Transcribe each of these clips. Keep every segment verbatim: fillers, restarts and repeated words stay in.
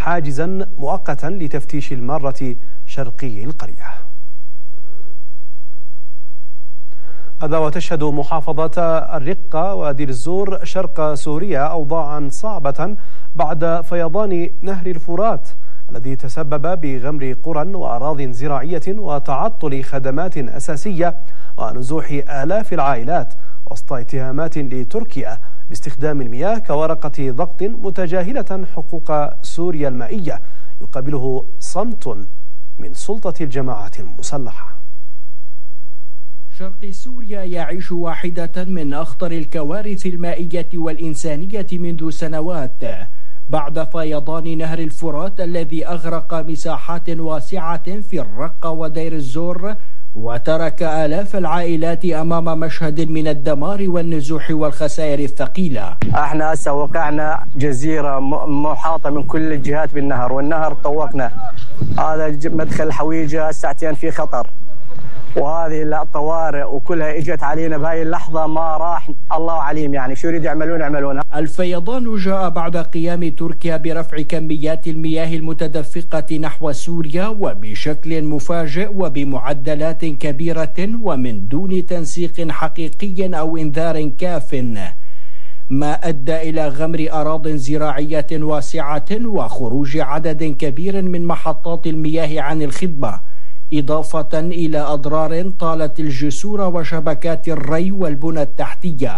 حاجزا مؤقتا لتفتيش المارة شرقي القرية. هذا وتشهد محافظة الرقة ودير الزور شرق سوريا أوضاعا صعبة بعد فيضان نهر الفرات الذي تسبب بغمر قرى وأراض زراعية وتعطل خدمات أساسية ونزوح آلاف العائلات وسط اتهامات لتركيا باستخدام المياه كورقة ضغط متجاهلة حقوق سوريا المائية يقابله صمت من سلطة الجماعات المسلحة. شرق سوريا يعيش واحدة من أخطر الكوارث المائية والإنسانية منذ سنوات بعد فيضان نهر الفرات الذي أغرق مساحات واسعة في الرقة ودير الزور وترك آلاف العائلات أمام مشهد من الدمار والنزوح والخسائر الثقيلة. احنا هسه وقعنا جزيرة محاطة من كل الجهات بالنهر، والنهر طوقنا. هذا مدخل حويجة ساعتين في خطر، وهذه الطوارئ وكلها اجت علينا بهاي اللحظة ما راح الله عليم، يعني شو يريد يعملون يعملونها. الفيضان جاء بعد قيام تركيا برفع كميات المياه المتدفقة نحو سوريا وبشكل مفاجئ وبمعدلات كبيرة ومن دون تنسيق حقيقي أو إنذار كاف، ما أدى إلى غمر أراضٍ زراعية واسعة وخروج عدد كبير من محطات المياه عن الخدمة، إضافة إلى أضرار طالت الجسور وشبكات الري والبنى التحتية.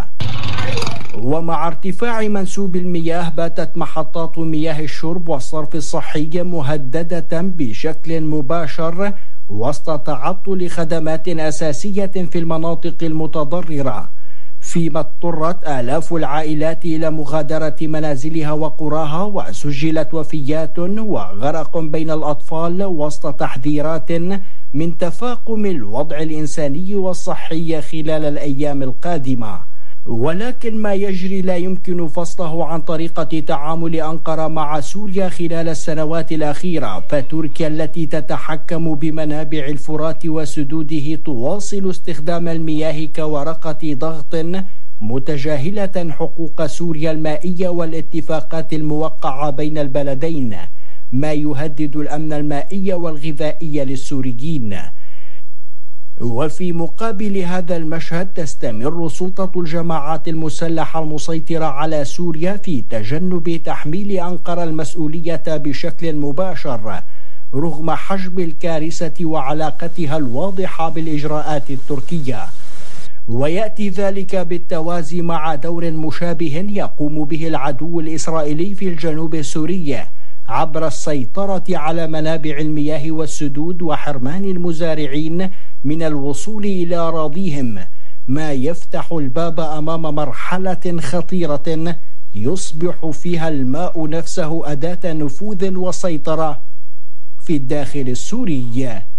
ومع ارتفاع منسوب المياه باتت محطات مياه الشرب والصرف الصحي مهددة بشكل مباشر وسط تعطل خدمات أساسية في المناطق المتضررة، فيما اضطرت آلاف العائلات إلى مغادرة منازلها وقراها، وسجلت وفيات وغرق بين الأطفال وسط تحذيرات من تفاقم الوضع الإنساني والصحي خلال الأيام القادمة. ولكن ما يجري لا يمكن فصله عن طريقة تعامل أنقرة مع سوريا خلال السنوات الأخيرة، فتركيا التي تتحكم بمنابع الفرات وسدوده تواصل استخدام المياه كورقة ضغط متجاهلة حقوق سوريا المائية والاتفاقات الموقعة بين البلدين، ما يهدد الأمن المائي والغذائي للسوريين. وفي مقابل هذا المشهد تستمر سلطة الجماعات المسلحة المسيطرة على سوريا في تجنب تحميل أنقرة المسؤولية بشكل مباشر رغم حجم الكارثة وعلاقتها الواضحة بالإجراءات التركية. ويأتي ذلك بالتوازي مع دور مشابه يقوم به العدو الإسرائيلي في الجنوب السوري عبر السيطرة على منابع المياه والسدود وحرمان المزارعين من الوصول إلى أراضيهم، ما يفتح الباب أمام مرحلة خطيرة يصبح فيها الماء نفسه أداة نفوذ وسيطرة في الداخل السوري.